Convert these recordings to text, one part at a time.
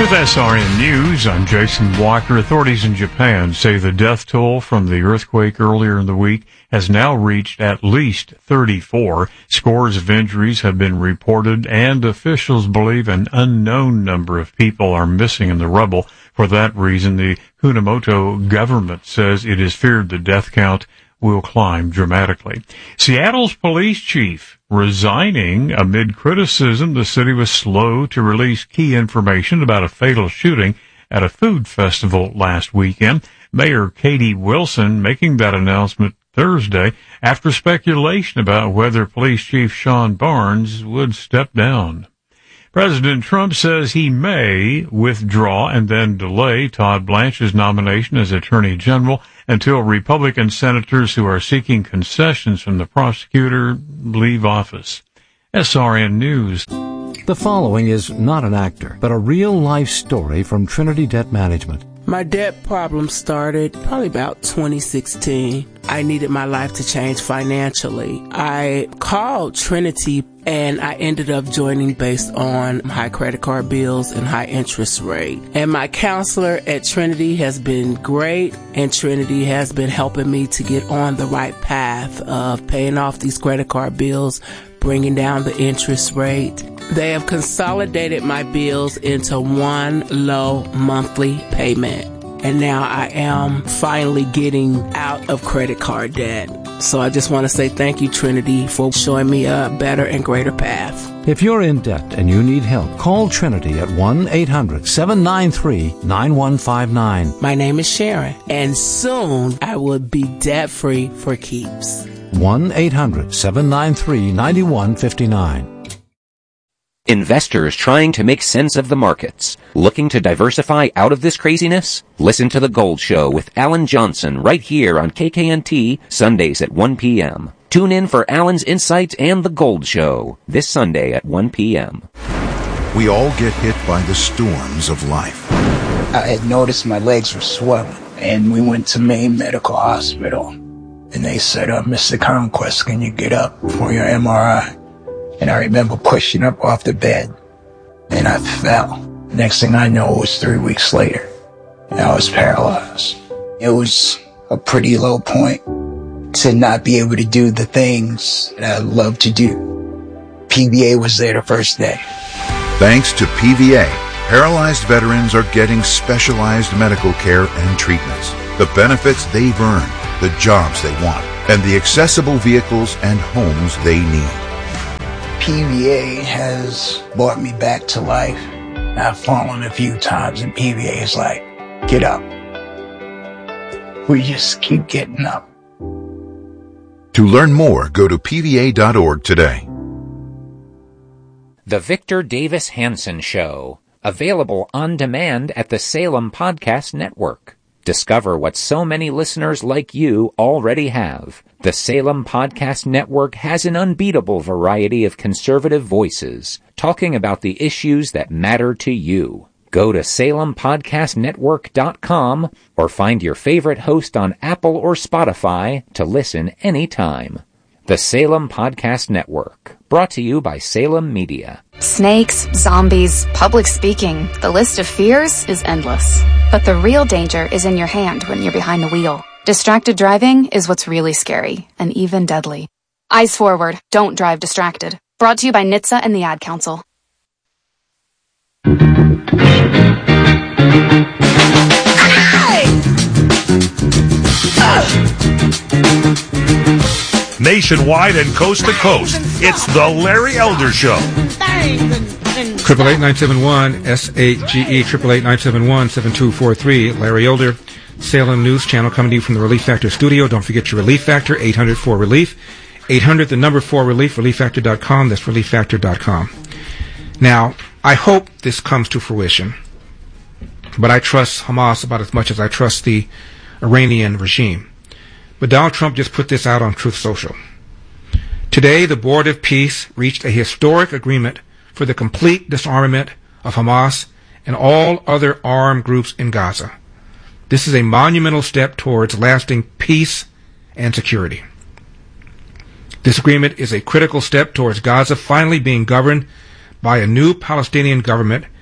With SRN News, I'm Jason Walker. Authorities in Japan say the death toll from the earthquake earlier in the week has now reached at least 34. Scores of injuries have been reported, and officials believe an unknown number of people are missing in the rubble. For that reason, the Kumamoto government says it is feared the death count will climb dramatically. Seattle's police chief resigning amid criticism the city was slow to release key information about a fatal shooting at a food festival last weekend. Mayor Katie Wilson making that announcement Thursday after speculation about whether Police Chief Sean Barnes would step down. President Trump says he may withdraw and then delay Todd Blanche's nomination as Attorney General until Republican senators who are seeking concessions from the prosecutor leave office. SRN News. The following is not an actor, but a real-life story from Trinity Debt Management. My debt problem started probably about 2016. I needed my life to change financially. I called Trinity and I ended up joining based on high credit card bills and high interest rate. And my counselor at Trinity has been great, and Trinity has been helping me to get on the right path of paying off these credit card bills, bringing down the interest rate. They have consolidated my bills into one low monthly payment. And now I am finally getting out of credit card debt. So I just want to say thank you, Trinity, for showing me a better and greater path. If you're in debt and you need help, call Trinity at 1-800-793-9159. My name is Sharon, and soon I will be debt-free for keeps. 1-800-793-9159. Investors trying to make sense of the markets. Looking to diversify out of this craziness? Listen to The Gold Show with Alan Johnson right here on KKNT, Sundays at 1 p.m. Tune in for Alan's insights and The Gold Show this Sunday at 1 p.m. We all get hit by the storms of life. I had noticed my legs were swelling, and we went to Maine Medical Hospital. And they said, Mr. Conquest, can you get up for your MRI? And I remember pushing up off the bed, and I fell. Next thing I know, it was 3 weeks later, and I was paralyzed. It was a pretty low point to not be able to do the things that I love to do. PVA was there the first day. Thanks to PVA, paralyzed veterans are getting specialized medical care and treatments, the benefits they've earned, the jobs they want, and the accessible vehicles and homes they need. PVA has brought me back to life. I've fallen a few times, and PVA is like, get up. We just keep getting up. To learn more, go to pva.org today. The Victor Davis Hanson Show, available on demand at the Salem Podcast Network. Discover what so many listeners like you already have. The Salem Podcast Network has an unbeatable variety of conservative voices talking about the issues that matter to you. Go to salempodcastnetwork.com or find your favorite host on Apple or Spotify to listen anytime. The Salem Podcast Network, brought to you by Salem Media. Snakes, zombies, public speaking. The list of fears is endless. But the real danger is in your hand when you're behind the wheel. Distracted driving is what's really scary and even deadly. Eyes forward. Don't drive distracted. Brought to you by NHTSA and the Ad Council. Nationwide and coast to coast, it's the Larry Elder Show. 888-971-SAGE, 888-971-7243. Larry Elder, Salem News Channel, coming to you from the Relief Factor studio. Don't forget your Relief Factor, 800-4RELIEF. 800, the number 4RELIEF, ReliefFactor.com. That's ReliefFactor.com. Now, I hope this comes to fruition, but I trust Hamas about as much as I trust the Iranian regime. But Donald Trump just put this out on Truth Social. Today, the Board of Peace reached a historic agreement for the complete disarmament of Hamas and all other armed groups in Gaza. This is a monumental step towards lasting peace and security. This agreement is a critical step towards Gaza finally being governed by a new Palestinian government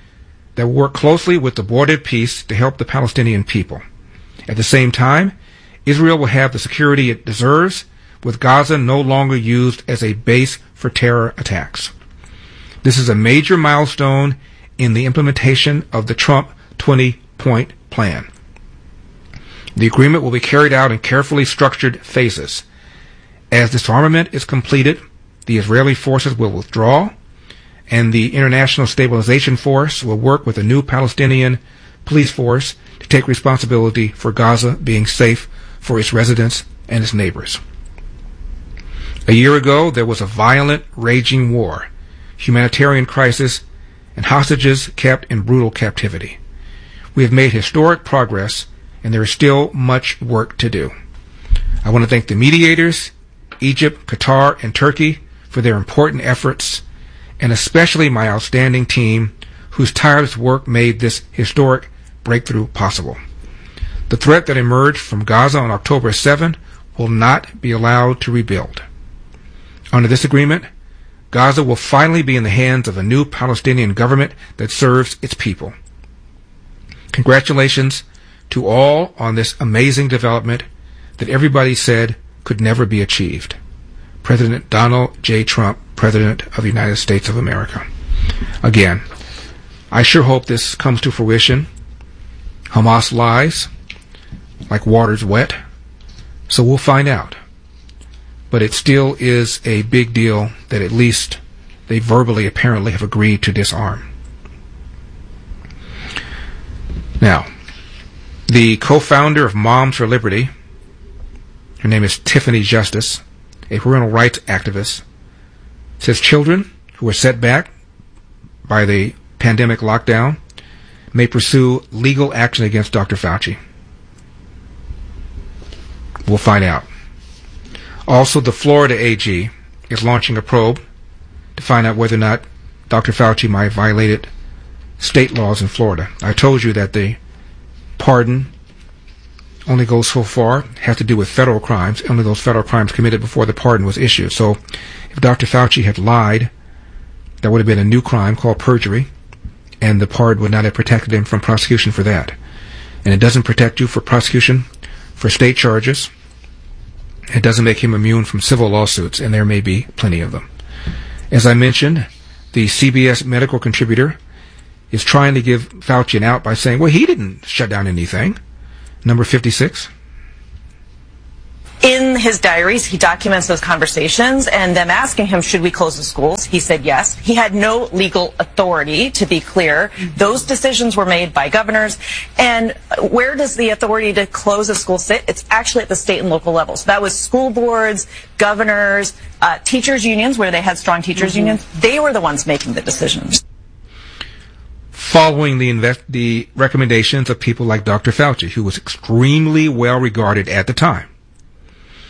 that will work closely with the Board of Peace to help the Palestinian people. At the same time, Israel will have the security it deserves, with Gaza no longer used as a base for terror attacks. This is a major milestone in the implementation of the Trump 20-point plan. The agreement will be carried out in carefully structured phases. As disarmament is completed, the Israeli forces will withdraw, and the International Stabilization Force will work with a new Palestinian police force to take responsibility for Gaza being safe for its residents and its neighbors. A year ago, there was a violent, raging war, humanitarian crisis, and hostages kept in brutal captivity. We have made historic progress, and there is still much work to do. I want to thank the mediators, Egypt, Qatar, and Turkey, for their important efforts, and especially my outstanding team, whose tireless work made this historic breakthrough possible. The threat that emerged from Gaza on October 7 will not be allowed to rebuild. Under this agreement, Gaza will finally be in the hands of a new Palestinian government that serves its people. Congratulations to all on this amazing development that everybody said could never be achieved. President Donald J. Trump, President of the United States of America. Again, I sure hope this comes to fruition. Hamas lies like water's wet, so we'll find out. But it still is a big deal that at least they verbally apparently have agreed to disarm. Now, the co-founder of Moms for Liberty, her name is Tiffany Justice, a parental rights activist, says children who are set back by the pandemic lockdown may pursue legal action against Dr. Fauci. We'll find out. Also, the Florida AG is launching a probe to find out whether or not Dr. Fauci might have violated state laws in Florida. I told you that the pardon only goes so far, has to do with federal crimes, only those federal crimes committed before the pardon was issued. So if Dr. Fauci had lied, that would have been a new crime called perjury, and the pardon would not have protected him from prosecution for that. And it doesn't protect you for prosecution for state charges. It doesn't make him immune from civil lawsuits, and there may be plenty of them. As I mentioned, the CBS medical contributor is trying to give Fauci an out by saying, well, he didn't shut down anything. Number 56. In his diaries, he documents those conversations and them asking him, should we close the schools? He said yes. He had no legal authority, to be clear. Those decisions were made by governors. And where does the authority to close a school sit? It's actually at the state and local levels. That was school boards, governors, teachers' unions, where they had strong teachers' unions. They were the ones making the decisions. Following the recommendations of people like Dr. Fauci, who was extremely well regarded at the time.